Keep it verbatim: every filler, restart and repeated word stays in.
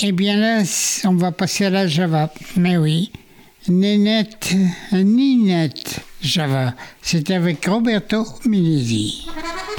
Eh bien là, on va passer à la Java. Mais oui, Nénette, Ninette Java. C'était avec Roberto Milesi.